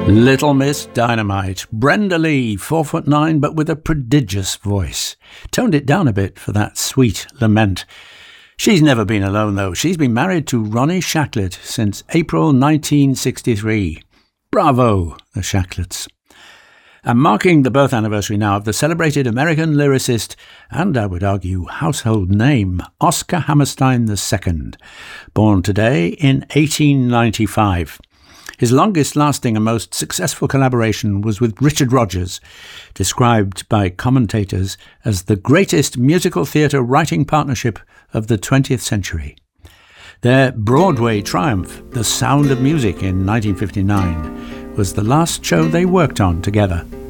Little Miss Dynamite. Brenda Lee, 4'9", but with a prodigious voice. Toned it down a bit for that sweet lament. She's never been alone, though. She's been married to Ronnie Shacklett since April 1963. Bravo, the Shackletts. And marking the birth anniversary now of the celebrated American lyricist and, I would argue, household name, Oscar Hammerstein II, born today in 1895. His longest-lasting and most successful collaboration was with Richard Rodgers, described by commentators as the greatest musical theatre writing partnership of the 20th century. Their Broadway triumph, The Sound of Music in 1959, was the last show they worked on together.